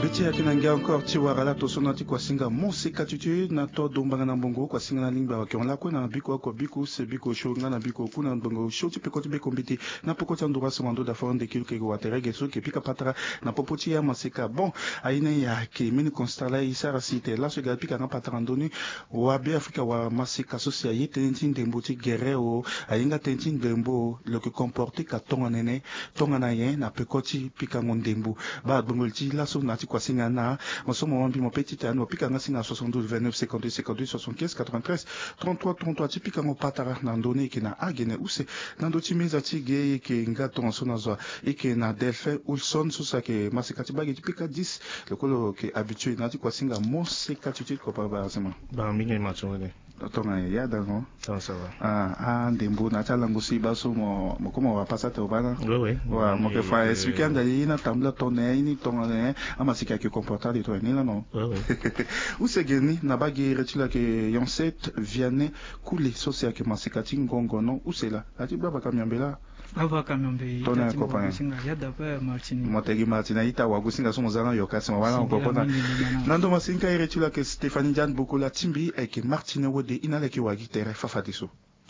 Beti akinangia encore tiwara to sonati kwa singa mose katutu na to dombanga na bongo kwa singa na limba wa kionla kwa na biko kwa biko se biko shonga na biko kuna bongo shoti pekoti beko mbiti na pokoti andura somando da fonde kilke go waterege so ke pika patara na popoti ya maseka bon aina ya ke mini constala isara site la so ga pika na patara ndoni wa be Afrika wa maseka socia yete ntinde mboti guerrero ainga tentin dembo le que comporter ka tonga nene tonga na yen na pekoti pika ngondembo ba bongo ti la so na kwa singa na masomo wambi mo petit ano pika nga singa 72 29 52 52 75 93 33 33 tipika mo patara na ndone ke na agene use na ndo timeza tige ke nga tonso na zo eke na Delphin Ulson susa ke masikati bagi tipika 10 lekolo ke habitué na kwa singa mo se katitude ko pa ba sema ba mingi machone tonga ya dango ça va ndembo na tala ngusi baso mo como va passer to bana oui wa mo ke fa expliquer ndali na tambla tonne ni tonga ne amasika ke comporter de to ni la non oui usegeni na bagi retila ke yonset viane kule sosia ke masikati ngongo no usela ati baba kamyambela ava kamyambe tona kopanya singa ya dapa martini motegi martina ita wa gusinga somo zana yokasi mwana ngopona nando masinka retila ke Stéphanie Diane Bokola Timbi et ke Martine Wode inale ke wa gitere fafadiso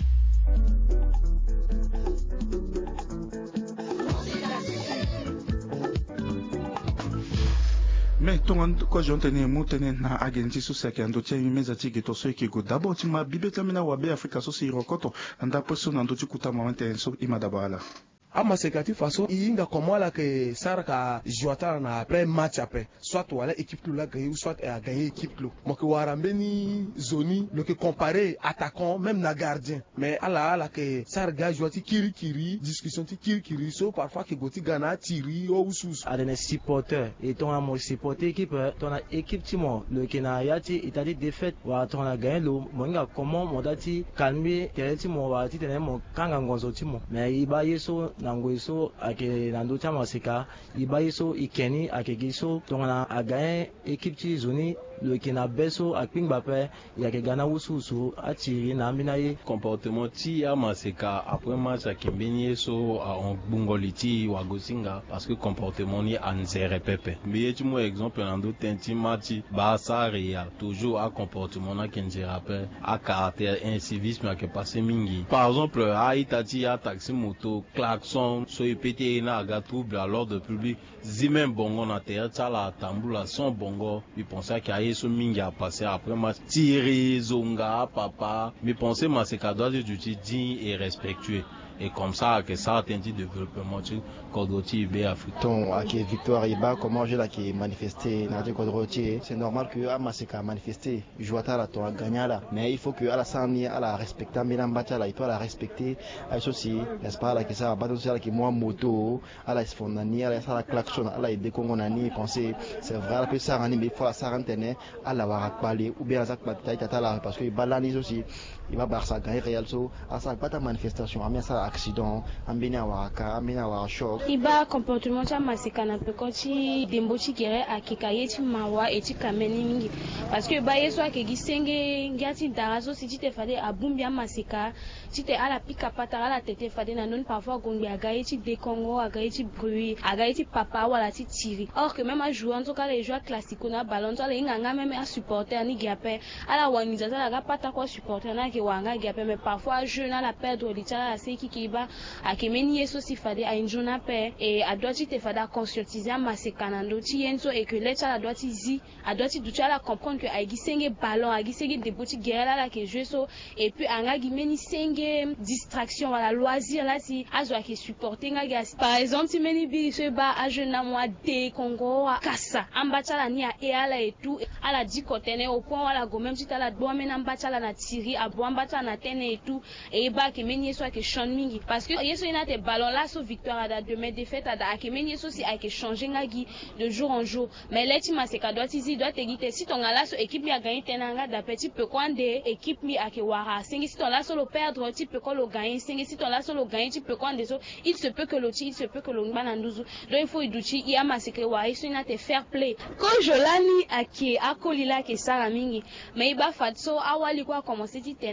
mais ton ko jontene mutene na agenti sosia ke ando tia meza tiki to so ke go d'abord ti ma bibeta mina wa be Afrika so si rokoto anda poso na ndo ti kuta momento so imadabala ama sekati façon inga comment la que sarka jouata na après match après soit wala équipe la gagné ou soit a gagné équipe lo mo que warambeni zoni le que comparer attaquant même na gardien mais ala que sarga jouati kiri discussion ti kiri so parfois que goti gana tiri ou sous adene supporter et ton amo supporter équipe ton équipe ti mo le que na yati itali défaite wa ton a gagné lo monga comment modati calmer ti mo wa ti tene mo kanga ngonzo ti mo mais iba yeso nangoiso ake nando chama sika ibaiso ikeni ake giso tongana again équipe ti zoni le kina beso akping bape ya ke gana wususu atiri na minaye comportement ti amaseka après match akimbeni so on bungoliti wa gosinga parce que comportement ni anzere pepe mais tu mo exemple nando tenti match Barça Real toujours à comportement na kenjera pe à caractère incivisme ake passé mingi par exemple a itati a taxi moto klaxon so ipete na aga trouble à l'ordre public zimen bongo na terre tala tambula son bongo il pensait qu'il y a ce mingi a passé après match tirer zonga papa mais penser ma c'est cadeau de digne et respectueux et comme ça que ça atteint du développement Kodroti be Afrique. Ton aki victoire iba comment je la qui manifester na Kodroti c'est normal que Amaseka manifester jouata la ton gagner là mais il faut que à la sani à la respecter Milan Batala il faut la respecter aussi n'est-ce pas là que ça battre aussi là qui moi moto à la fondani à la klaxon à la idée qu'on a ni penser c'est vrai que ça rani mais il faut la sarantene à la warakpali ou bien ça tata là parce que balanise aussi il va Barça gagner Real so à ça pas ta manifestation à ça accident ambina waka ambina wa choc iba comportement cha maseka na pekoti dembochi kere akikaye ti mawa eti kameni mingi parce que ba yeso akegisenge ngati darazo si ti fade abumbia maseka ti te ala pika pata ala tete fade na non parfois gongbe agaye ti de Congo agaye ti bruit agaye ti papa wala ti tiri or que même à jouer en tout cas les joueurs classiques na ballon to le nganga même à supporter ni giape ala wangiza la ga pata ko supporter na ke wanga giape mais parfois jeune à la perdre l'itala la seki kiba akemeni yeso si fade a injona pe et a doit te fada conscientiser maseka nando ti yenso et que l'echa la doit zi a doit du la comprendre que a gisenge ballon a gisenge de boti guerre là que jouer so et puis anga gimeni senge distraction wala loisir là si azwa ke supporter nga gas par exemple ti meni bi se ba a jeune moi de Congo kasa ambacha la ni a e ala et tout ala di kotene au point wala go même si ta la doit mena ambacha la na tiri a bo ambacha na tene et tout et ba ke meni so ke shon mingi parce que yeso ina te ballon là so victoire à demain défaite à akemeni yeso si a ke changer nga gi de jour en jour mais leti maseka doit ici doit te gite si ton ala so équipe mi a gagné tenanga da petit peu kwande équipe mi a ke wara singi si ton la solo perdre ti peut ko lo gagner singi si ton la solo gagner ti peut kwande so il se peut que le ti il se peut que lo ngana nduzu donc il faut iduchi ya maseka wa yeso ina te fair play ko jolani ake akolila ke sara mingi mais iba fatso awali kwa commencer ti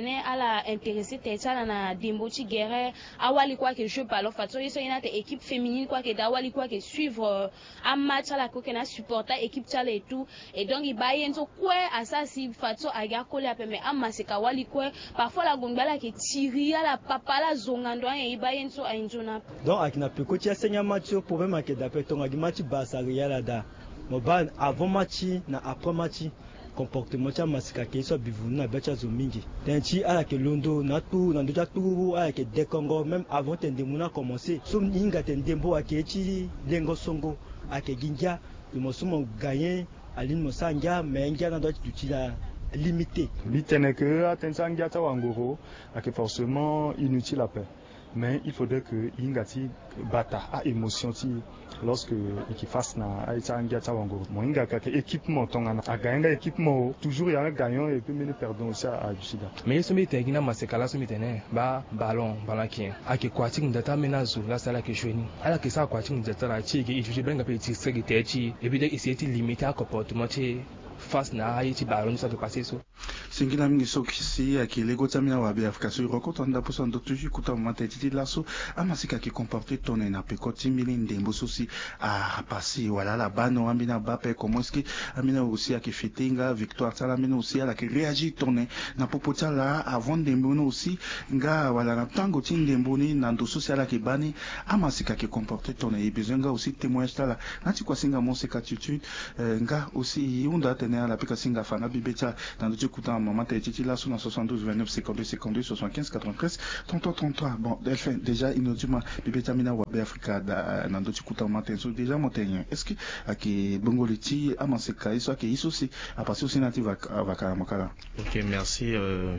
tene ala intéressé tetala na Dembochi Guerre awali kwa ke jeu ballon fatso yeso ina te équipe féminine kwa ke dawali kwa ke suivre un match ala ko ke na supporter équipe tala et tout et donc il baye nzo kwe asasi fatso aga kole apeme amaseka wali kwe parfois la gongbala ke tiri ala papa la zongando e baye nzo a injona donc akina pekoti ya senya match pour même ke d'après ton match Barça Real da moban avant match na après match comportement cha masika ke so bivunu na becha zo mingi tenchi ala ke londo na tu na ndoja tu ala ke de Congo même avant tendemu na commencer so ninga tendembo akechi lengo songo ake ginja le mosumo gagner aline mosanga menga na doit tutila limité bitene que atensanga ta wangoro ake forcément inutile à paix. Mais il faudrait que Ingati bata à émotion ti lorsque il fasse na aitanga tawangoro moinga ka équipement tongana a gagner équipement toujours il y a un gagnant et puis nous perdons aussi à Jussida mais somi tegina masekala somi tene ba ballon balaki ake kwati ndata menazo la sala ke jweni ala ke sa kwati ndata la chi ke ijuje benga pe ti segi techi et puis essayer de limiter à comportement face na haiti ballon ça peut passer so singila mingi sokisi akile gotamina wa be Afrika so rokota nda poso ndo toujours kuta mata titi laso amasika ki comporter tonne na pekoti mili ndembo sosi a passer voilà la bano ambina bape comment est-ce que amina aussi akifitinga victoire sala amina aussi ala ki réagir tonne na popota la avant ndembo no aussi nga wala na tango ti ndembo ni na ndo sosi ala ki bani amasika ki comporter tonne et besoin nga aussi témoignage tala nati kwa singa mon attitude nga aussi yunda à la pique singa fana bibeta dans le kuta maman titi là sur 72 29 52 52 75 93 33 bon delphin déjà inoduma bibeta mina wa Africa dans le kuta matin so déjà montagne est-ce que aki bongoliti amaseka iso aki iso si à passer aussi native va makala. OK, merci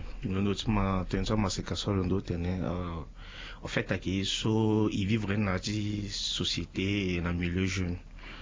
noduma tenzo maseka so ndo tene en fait aki iso y vivre dans la société et dans le milieu jeune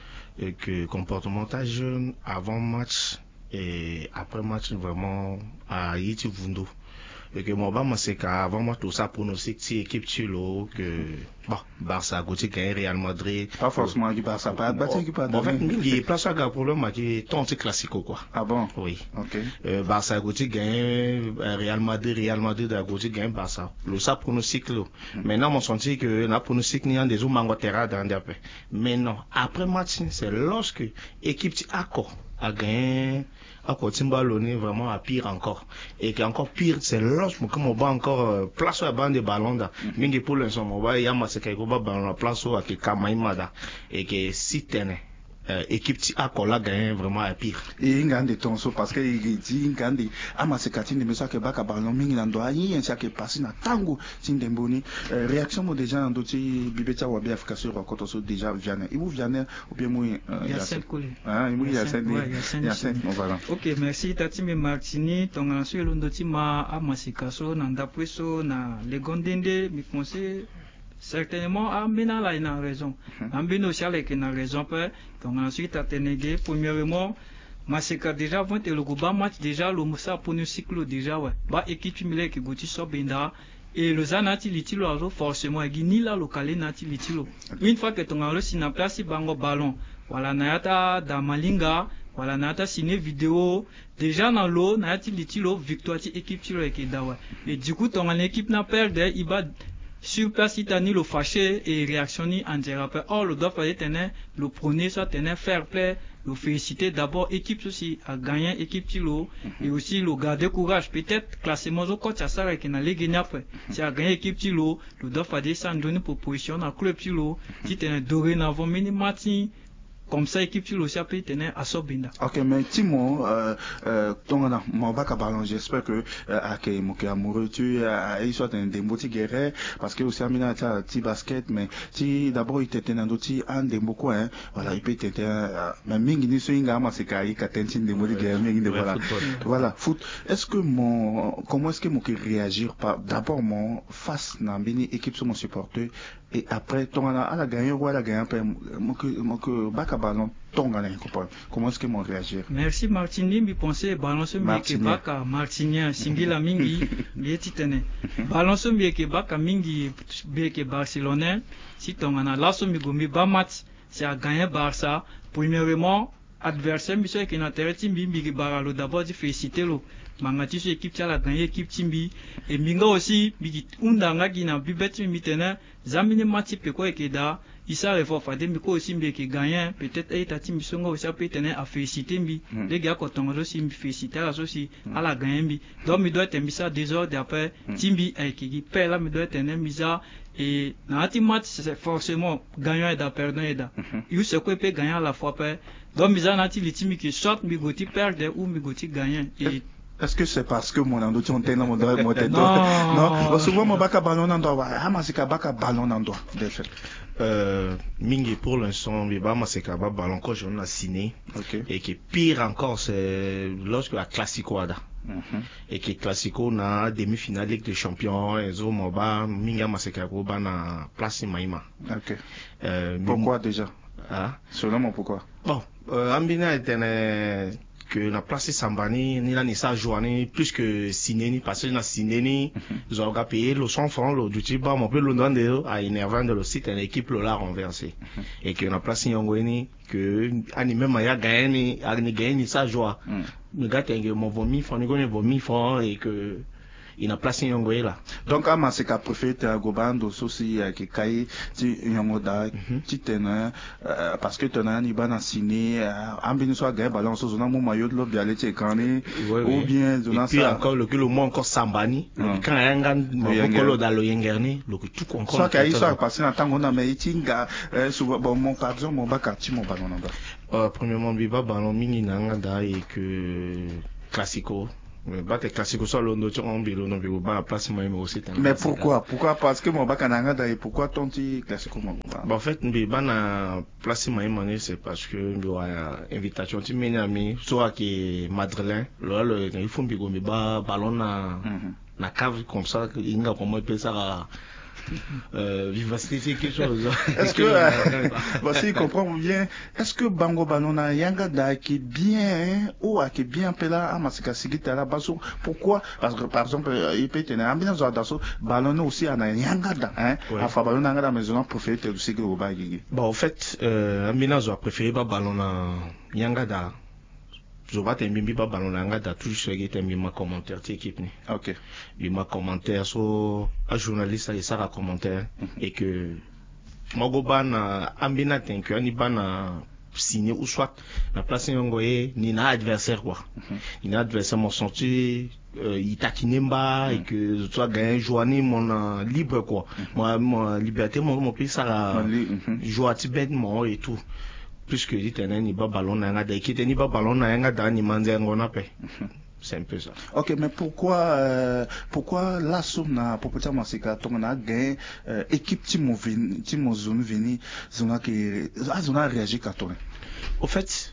et que comportemental jeune avant match et après match vraiment à Yiti Vundo et que mon bas c'est qu'avant moi tout ça pour nos équipe tulo que bon Barça côté gagne Real Madrid pas forcément du Barça pas battu qui pas en fait il place à gars problème qui tonte classico quoi. Ah bon? Oui. OK. Barça côté gagne Real Madrid à côté gagne Barça le ça pour nos cycle maintenant on senti que là pour nos cycle il y a des mango terra dans des après mais non après match c'est lorsque équipe accord a gagné encore Timbaloni vraiment à pire encore et qui encore pire c'est lorsque comme on va encore place à bande de ballon là mingi pour l'instant on va y a masaka ko ba ballon place au avec Kamaimada et que si tenait équipe ti akola gagné vraiment à pire et ngande tonso parce que il dit ngande amaseka tindi mesa ke baka ballon mingi na ndo ayi en que passer na tango tindemboni réaction mo déjà ndo ti bibeta wa be Afrika sur koto so déjà viane et vous viane ou bien moi Yassine Kouli ah il Yassine on va. OK, merci Tatimi Martini tonga sur ndo ti ma amaseka so na ndapweso na legondende mi conseil certainement Ambina là il a raison Ambina aussi il a raison donc ensuite à Ténégué premièrement Maseka déjà vont le groupe match déjà le Moussa pour nous cycle déjà ouais bah équipe milé qui gouti so benda et le zanati litilo alors forcément ni la locale nati litilo une fois que ton alo sina place bango ballon voilà nayata da malinga voilà nayata ciné vidéo déjà dans l'eau nayati litilo victoire équipe tilo et dawa et du coup ton équipe n'a perdre il va sur place itani le fâché et réactionner en direct. Or le doit fallait tenir le prôner soit tenir fair play le féliciter d'abord équipe aussi à gagner équipe tilo et aussi le garder courage peut-être classement au coach à ça qui n'a les gagner après c'est à gagner équipe tilo le doit fallait s'en donner proposition dans club tilo si tenir dorénavant minimati comme ça équipe tilo aussi peut tenir à Sobinda. OK, mais Timo tongana mon bac à ballon j'espère que akay moke amoureux tu il soit un demboti guerre parce que aussi amina ta ti basket mais ti d'abord il était dans d'autres en dembo quoi hein voilà il peut être mais mingi ni so inga ma se kai ka tentin demboti guerre mingi de voilà foot est-ce que comment est-ce que moke réagir par d'abord mon face na bini équipe sur mon supporter et après tongana à la gagner ou à la gagner moke bac à ballon tongana comment est-ce que mon réagir. Merci Martini mi pensé balance mi ke baka Martinia singila mingi bietitene balance mi ke baka mingi be ke Barcelone si tongana laso mi gomi ba match c'est à gagner Barça premièrement adversaire mi so ke na terre timbi mi ke baralo d'abord di féliciter lo mangati so équipe la gagné équipe timbi et minga aussi bigi undanga gina bibet mitena zamine match pe ko ekeda isa refo fade mi ko aussi mbi ki gagné peut-être et tati mi songa aussi peut tenir à féliciter mbi les gars quand on aussi mi féliciter la aussi à la gagné mbi donc mi doit être mi ça 2 heures d'après timbi et qui perd là mi doit être un misa et dans un match c'est forcément gagnant et da perdant et da il se quoi peut gagner à la fois perd donc mi ça nati les timbi qui sortent mi goti perdre ou mi goti gagner et est-ce que c'est parce que mon ando tient tellement mon tête non souvent mon baka ballon en doigt amasika baka ballon en doigt de fait mingi pour l'instant biba masika ba ballon quand on a signé et qui pire encore c'est lorsque la classico ada et qui classico na demi-finale Ligue des Champions et zo moba minga masika ko ba na place maima. Pourquoi déjà selon moi pourquoi bon ambina était que la place Sambani ni la nisa joani plus que Sineni parce que na Sineni ils ont payé le 100 francs le du type mon peu le don à énervant de le site une équipe le l'a renversé et que la place Nyongweni que animé maya gagné ni gagné sa joie me gâte que mon vomi font ni vomi font et que il a placé Nyongwe là donc à masika préféré à Gobando aussi qui kai ti Nyongoda ti tena parce que tena ni bana signé ambini soit gagné ballon so zona mo maillot de l'obia le tchekani ou bien zona ça et puis encore le mot encore Sambani quand yanga mokolo da lo yengerni le tout encore soit kai soit passer na tango na mais itinga souvent bon mon pardon mon bakati mon ballon là premièrement biba ballon mini nanga da et que classico mais classique soit le notion en bilo non bilo ba place moi aussi mais pourquoi parce que mon bakananga da et pourquoi ton ti classique moi en fait mbiba na place moi c'est parce que mbiba invitation ti menami soit qui Madeleine le il faut mbiba ballon na cave comme ça inga comment peut ça vivacité quelque chose. Est-ce que voici comprend bien est-ce que bango banona yanga da qui bien ou qui bien pela amasika sigita la baso pourquoi parce que par exemple il peut tenir ambiance zo daso ballon aussi ana yanga da afa ballon nga da maison préféré te sigiro au bagigi bon en fait ambiance zo préféré ba ballon na yanga da je vais t'aimer pas ballon langa da tout ce qui est mis commentaire ti équipe ni OK ma commentaire so un journaliste et ça commentaire et que mogoba na ambina tenku ani bana signé ou soit la place Nyongoye ni na adversaire quoi ni na adversaire mon senti il takinemba et que toi gagner journée mon libre quoi moi liberté mon pays ça joie tibet et tout puisque dit ni ba ballon na da qui ni ba ballon na da ni manze ngona pe c'est un peu ça. OK mais pourquoi la sona popota masika tongana gain équipe timo zone vini zona qui zona réagir carton au fait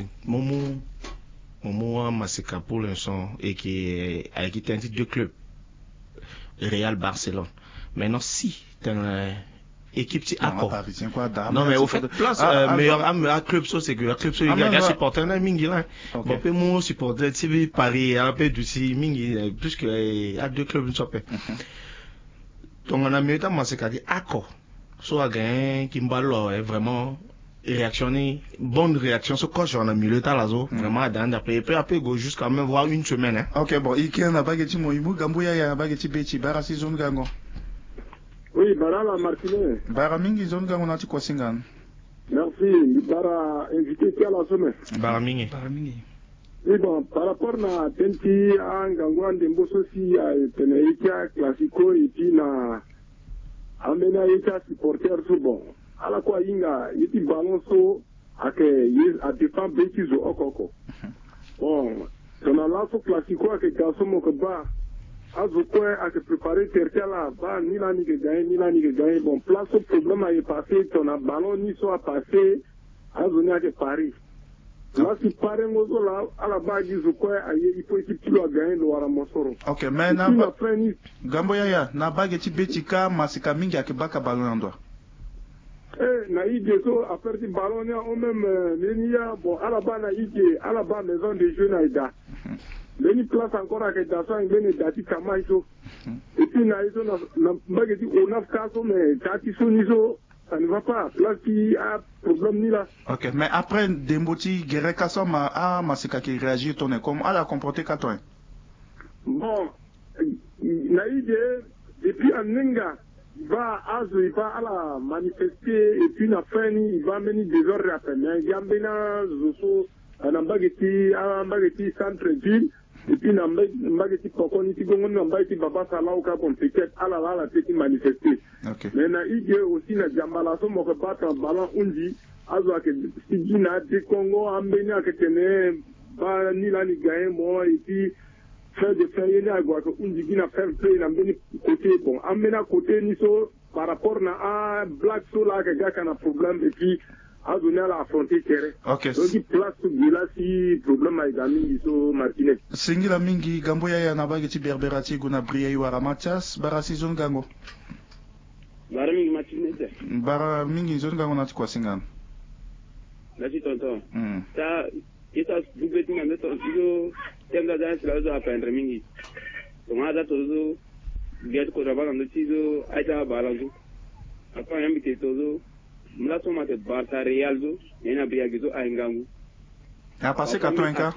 Momo masika pour l'instant et qui a quitté un titre de club Real Barcelone maintenant si équipe ti accord non mais au fait place meilleur club so c'est que club so il y a supporter na mingi là bon peu mon supporter ti Paris un peu du si mingi plus que à deux clubs so pe donc on a mieux temps c'est dit accord so a gagné Kimbalo est vraiment réactionner bonne réaction ce coach on a mis le temps là vraiment dans après go jusqu'à même voir une semaine OK bon il y en a pas que ti moimu gambuya ya ba que ti beti bara si zone gango. Oui, Barala Martinez. Bara mingi zone gango na ti kwa singana. Merci, Bara invité qui à la semaine. Bara mingi. Oui, bon, par rapport à Tenti, à Ngangwan Dembo Sosi, à Teneïka, Classico, et puis na Amena Eka supporter tout bon. À la quoi inga, il y a ballon so, à défendre Bétizo Okoko. Bon, on a là sur Classico, à que Gasson Mokoba. Azokwe a préparé Terkala, ba ni la ni gagné, bon, place au problème a passé, ton a ballon ni soit passé, Azonia que Paris. Là, si Paris mozo là, à la base, Azokwe a il faut équipe qui doit gagner le Waramosoro. OK, mais Gamboya, na bague ti betika, masika mingi a kebaka ballon en doigt. Na Igeso, a perdu ballon, on même, Nenia, bon, à la base, na Ige, à la base, maison de jeu naïda. Beni place encore à Kedasan, beni dati Kamaïso. Et puis, naïso, na bageti, on a caso, mais dati soniso, ça ne va pas. Place qui a problème ni là. OK, mais après Demboti, Guerre Kassoma, masika qui réagit, tourne comme, elle a comporté 4 ans. Bon, Naïde, depuis Anenga, il va à la manifester, et puis la fin, il va mener des ordres à faire. Il y a un zozo, un bagati centre-ville, et puis un bagati pokoni, qui gongon, un bagati baba salaouka, comme peut-être à la petite manifester. Mais Naïde aussi, na jambalaso, mon repas, un ballon undi, azo que si Gina, de Congo, Ambenia, que tenait, ba, ni la ni gagne, moi, et puis, faire de faire yéné à quoi que on faire play na mbeni côté bon amena côté ni so par rapport na black so là que gars a problème et puis a donné à la affronter terrain. Ok. Donc place là si problème a gagné so Martinez. Singila mingi gambo ya na bageti berberati guna bria yuara Mathias bara season gango. Bara mingi Martinez. Bara mingi zone gango na tikwa singana. Merci tonton. Ça ita dubeti na meto zo tenda da sila zo apendre mingi. Toma da tozo get ko raba ndo tizo aita balanzo. Apa yambi ke tozo mla toma te barta real zo ena bria gizo aingangu. A passé 80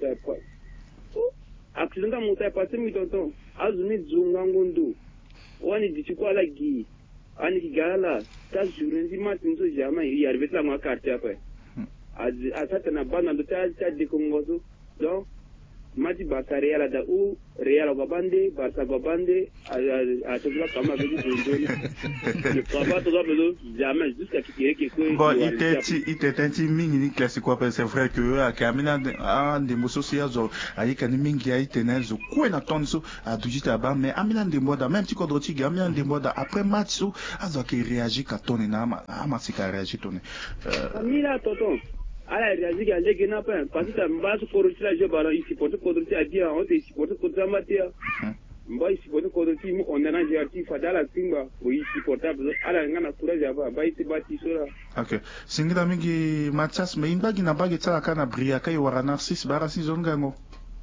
accident muta passé mi tonton azumi zungangu ndo. Wani dichukwa la gi. Ani gala ta jurenzi matinzo jama yi arrivé la ma carte après. A certaines bandes de tâches de Congo, donc, Mati Barça Real da ou Real Babande, Barça Babande, à tout là, comme avec le papa, tout ça, jamais, jusqu'à qui bon, il était un petit mini classique, c'est vrai que, à Kamina, des mots sociaux, à Yakaning, il tenait, quoi, n'a ton so, à Dujitaba, mais Aminan de Moda, même si Kodroti, Gamian de Moda, après match, à ce qui réagit qu'à ton énama, à Massika réagit ton. Mila, tonton. Ala réagi à l'égena pas parce que mba se corrupte la je ballon ici pour te corrupte à dire on te supporte pour ta matière mba ici pour te corrupte on a un artiste fadala simba oui supportable ala ngana courage aba ba ici bati sora. OK singira mingi Mathias mais imbagi na bagi tsala kana bria kai wara narcisse bara season gango.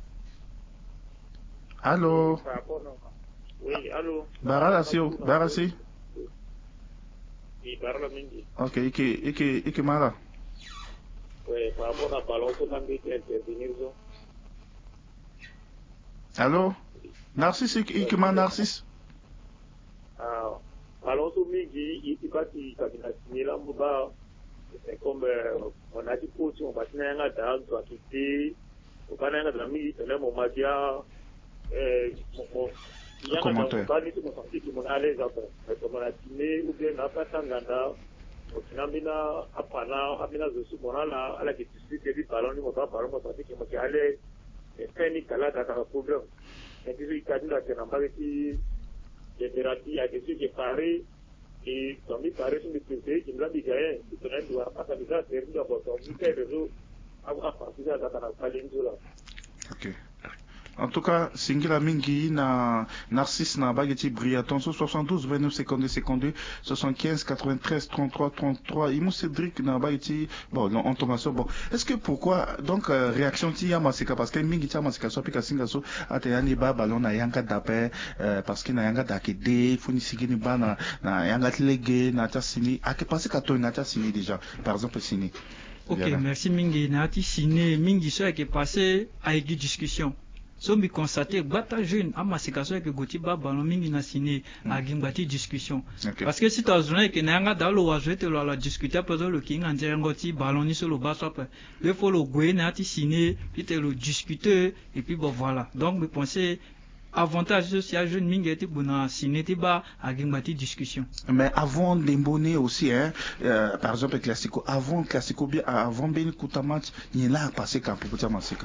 Allô. Oui, allô. Barasi. Oui, barla mingi. OK ike mara. Oui, par rapport à Balonso, on a intervenir. Allô? Narcisse, Ikema Narcisse? Balonso, il est parti, il a signé là, c'est comme on a dit pour si on va signer un adage, on va quitter, on va aller dans la mise, on va dire, il y a un adage qui m'a senti qu'il m'a allé après, comme on a signé, ou bien on n'a pas tant d'andard. Amina apana amina zosu monala ala ki tisite di balon ni moba balon mo sati ki mo ale feni kala da ka program et puis il a dit la tenamba qui liberati ya que qui paré et comme il paré sur le PC qui m'a dit gaé il tenait doit pas ça déjà c'est une opportunité qui est réseau à partir de la kana palinzola. OK. En tout cas, Singila Mingi na Narcisse na bageti Briaton 72 29 52 75 93 33 33 Imou Cédric na bageti bon non Antomaso bon est-ce que pourquoi donc réaction ti ya masika parce que Mingi ti masika so pika singa so ateyani ba ballon na yanga dape parce que na yanga dakede funi sigini ba na yanga tlege na ta sini a que penser ka to na ta sini déjà par exemple sini. OK, merci Mingi na ti sini Mingi so qui passé avec une discussion. So mi constater bata jeune a masikaso que goti ba ballon mingi na signé a gimbati discussion parce que si tu as journée que nanga dalo wa jete la discuter parce que le king en dire ngoti ballon ni sur le bas après le faut le gouer na ti signé puis te le discuter et puis bon voilà donc me penser avantage social jeune mingi était bona signé ti ba a gimbati discussion. Mais avant Dembonné aussi hein par exemple classico avant classico bien avant ben Koutamatch il là passé quand pour dire masika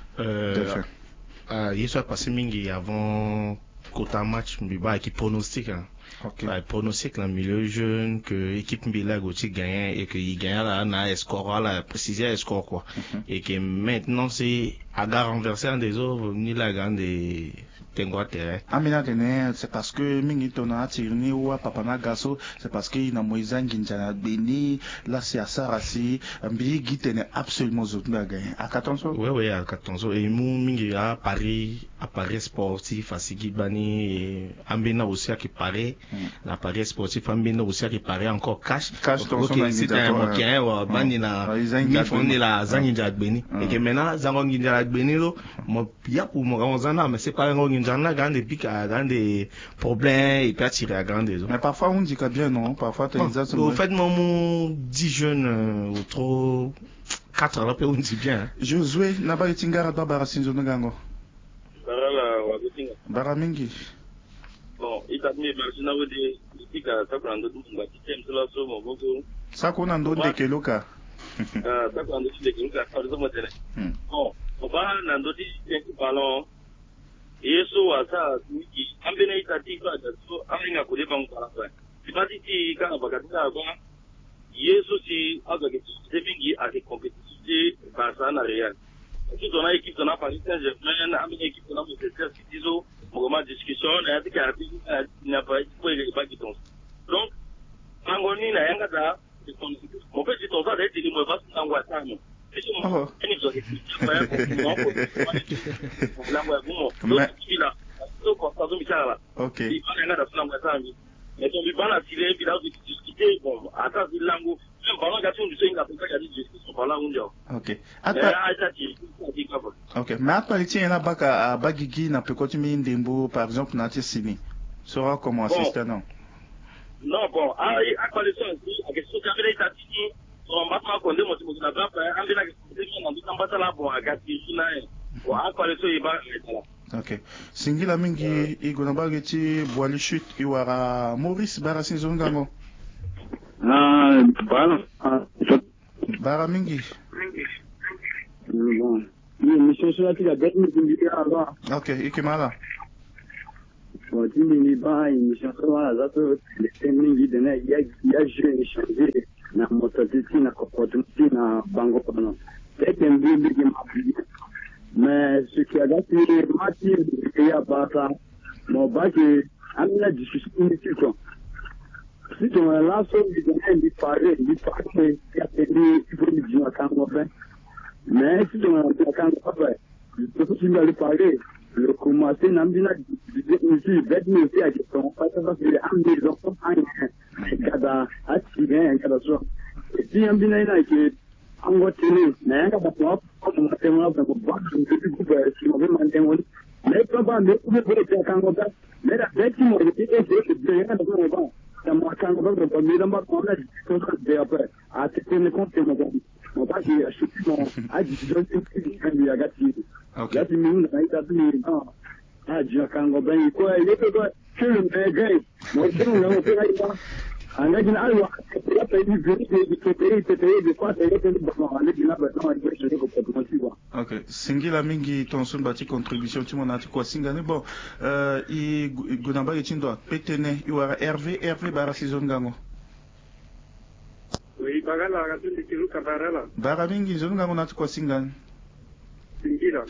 il soit passé mingi avant Kota match Mbiba qui pronostic hein. OK. Pronostic dans milieu jeune que équipe Mbila Gauthier gagne et que il gagne là na score là préciser score quoi et que maintenant c'est à gare renverser un des autres ni la grande Tengo terrain. Amina Dene, c'est parce que Mingi Tona Tirni ou Papana Gasso, c'est parce qu'il n'a Moïse Ginjana Beni, là c'est à Sarasi, Mbi Gitene absolument zouté à gagner. À 14 ans? Oui, à 14 ans. Et Mingi à Paris sportif, à Sigibani, et Ambena aussi à qui paraît, la paris sportif ambino aussi réparer encore cash donc c'est un moquin ou bani na mi foni la zanginja adbeni et que maintenant zanginja adbeni lo mo ya pour mo ranzana mais c'est pas zanginja na grande pic à grande problème et puis attirer à grande mais parfois on dit que bien non parfois tu as au fait mon 10 jeunes ou trop 4 là on dit bien Josué na ba tingara ba barasinzo ngango bara mingi bon itamye marjina wede tika takwando tumba kitemsela so moboko sakona ndonde keloka takwando keloka parzo modele bon oba nandoti tenki balon yeso wasa wiki ambene itatika so aminga kule bangala kwa sibati ti kana bakatika kwa yeso si azake semingi ake compétitivité basa na real si on a équipe on a Paris Saint-Germain amene équipe on a Manchester City so moment discussion na tika na pas qui donc angoni na yanga da mon petit tonza da tili mo basi na ngwata no eni zo ke la mo gumo kila so ko sa zo mitala OK i bana yanga da na ngwata mi mais on bana tile bila de discuter bon ata zilango bana ga tunu senga pour ka discussion bana unjo OK OK mais après tiens na baka bagigi na pekoti mi ndembo par exemple na tisini sera comme assistant non bon à coalition à question qu'avait été tini on va pas qu'on démontre que na pas andi na question na ndamba la bon à gati na bon à coalition iba OK singila mingi igona bageti boali chute iwara Maurice Barasinzo ngango bara mingi bon mission sur la télé là OK ikimala bon ni ba mission sur la les mingi de na ya jeune changer na mototiti na kopotuti na bango kono c'est un bébé mais ce qui a gâté Mathieu et à Bata mon bac est amena discussion quoi si tu me lances il paraît il a perdu il faut me dire quand on fait mais si tu me lances quand on fait je peux pas lui parler le commencer n'ambina ici vêtements aussi à question parce que c'est un des enfants cada attirer cada soit et puis ambina ina que ango tele na yanga ba ko matema ba ko ba ko ba si mo be mantemo mais pas mais ko be te kango ba mais la bête mo de que de yanga ko ba ta mo kango ba ko mi lamba ko na ko de après a te ne compte mo ba ki a chuti mo a di je suis kan ya gati gati mi na ita tu ni no a ji kango ba ko ile ko chulu me gai mo chulu na mo te ai ba لكن أيوة OK singila mingi tonsun bati contribution ti mona ti ko singani bon i gunamba ke tindo petene iwara RV bara saison ngango oui bagala ga tundi ki luka barala bara mingi zon ngango na ti ko singani singila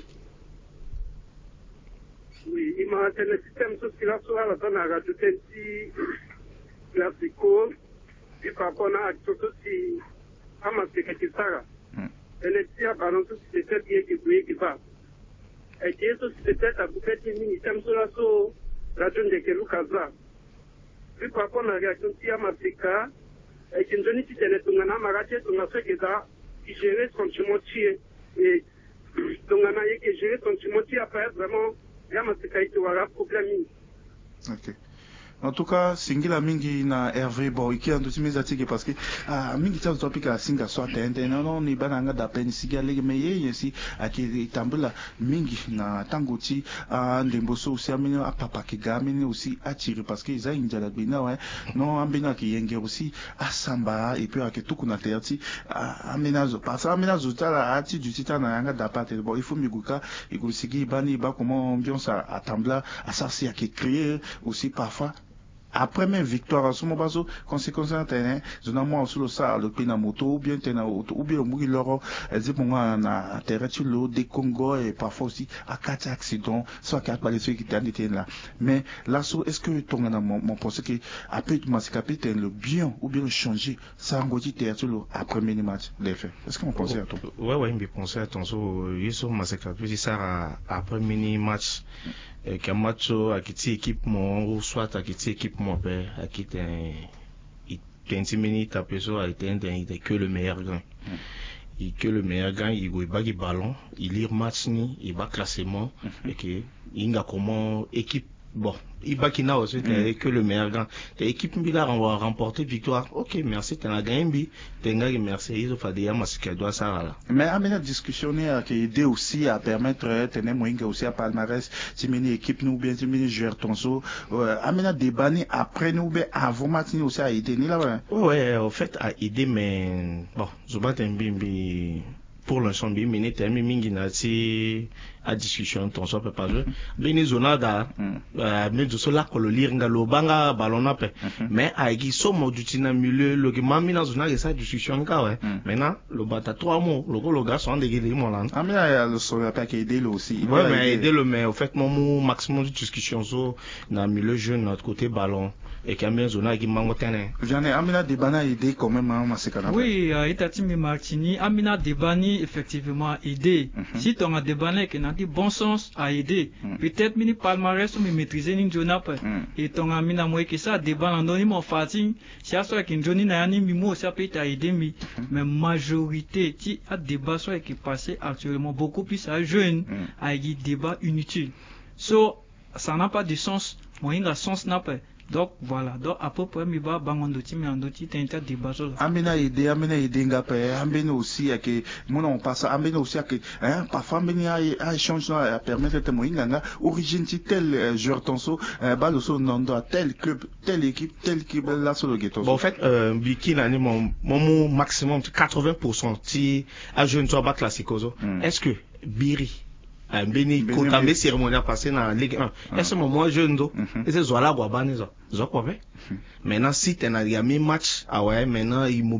oui ima tele système social sur la zona ga tundi classico et par rapport à tout si amasse que tu saras elle est à baron tout c'était bien qui va et que ça c'était à beaucoup de mini thème sur la so la zone de que Lucas là et par rapport à réaction si amasse que et que je dis que tu n'as pas raté tu n'as fait que ça qui gérer son chimotier et donc on a eu que gérer son chimotier après vraiment amasse que tu vas problème. OK en tout cas singila mingi na Hervé bon iki ando timiza tiki parce que mingi tsa topika singa so atende non ni bananga da pen siga lege meye yesi aki tambula mingi na tangoti ndemboso aussi amina papa kigamini aussi attirer parce que za injala bina ouais non ambina ki yenge aussi asamba et puis aki tukuna terti amenazo parce amenazo tala ati du titana yanga da pate bon il faut miguka igusigi bani ba comment ambiance atambla asasi aki créer aussi parfois après même victoire à ce moment bazo conséquence en terrain zona moi sur le ça le pina moto ou bien tena auto ou bien mugi loro ziponga na terrain sur l'eau des Congo et parfois aussi à quatre accidents soit quatre par les ceux qui étaient là mais là est-ce que ton mon pensée que après tu m'as capitaine le bien ou bien le changer ça ngoti terrain sur l'eau après mini match les faits est-ce que mon pensée à toi ouais me pensais à ton so yeso masaka puis ça après mini match que match à qui équipe mon ou soit à qui équipe mon père a quitté il 20 minutes après ça a été que le meilleur gain. Et que le meilleur gain, il bat le ballon, il lit match ni, il bat classement et que il a comment équipe bon, il bat qui n'a aussi que le meilleur gain. L'équipe Mbila va remporter victoire. OK, merci, tu as gagné, tu as merci, ils ont fait des amas qui doit ça là. Mais à la discussion qui aide aussi à permettre tenir moyen aussi à palmarès, si une équipe nous bien si une joueur tonso, à débat après nous bien avant match aussi à aider ni là. Ouais, en fait à aider mais bon, je bats un bimbi pour l'instant bien minute termi mingi na si à discussion ton so peut pas jouer bini zona da mais de cela que le lire ngalo banga ballon na pe mais aigi so moduti na milieu le que mami na zona ça discussion ka ouais maintenant le bata 3 mots le gars sont des mon là ah mais le so pas aider aussi ouais mais aider le mais au fait mon maximum de discussion so na milieu jeune notre côté ballon et quand même zona qui mango tene j'en ai amina debana aider quand même à Masekana. Oui, Itatimi Martini amina debani effectivement aider si ton a débané que n'a dit bon sens à aider peut-être mini palmarès ou maîtriser ni jona pa et ton amina moi que ça débat en donné mon fatin si à soit qu'un joni na ni mimo ça peut aider mais majorité qui a débat soit qui passé actuellement beaucoup plus à jeune à y débat inutile so ça n'a pas de sens moi il a sens n'a pas. Donc voilà, donc à peu près mi ba bangondoti mi andoti tenta débat sur amena idée ngape amena aussi que mon on passe amena aussi que parfois amena a échange à permettre de moyen nga origine tel joueur tonso balle so nondo tel club telle équipe là sur le ghetto. Bon en fait biki na ni mon maximum 80% si à jeune soit ba classico. Est-ce que Biri Beni Kotambe cérémonie passée dans la Ligue 1. Est-ce que moi jeune do et c'est Zola Guabani zo quoi fait. Maintenant si tu as mis match ah ouais maintenant il